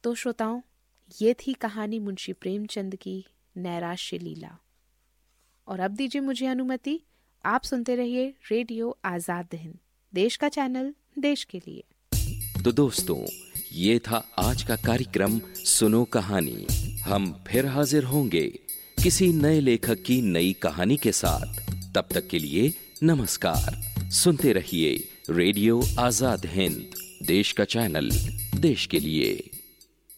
तो श्रोताओं, ये थी कहानी मुंशी प्रेमचंद की नैराश्य लीला। और अब दीजिए मुझे अनुमति, आप सुनते रहिए रेडियो आजाद हिंद, देश का चैनल, देश के लिए। तो दोस्तों, ये था आज का कार्यक्रम सुनो कहानी। हम फिर हाजिर होंगे किसी नए लेखक की नई कहानी के साथ। तब तक के लिए नमस्कार। सुनते रहिए रेडियो आजाद हिंद, देश का चैनल, देश के लिए।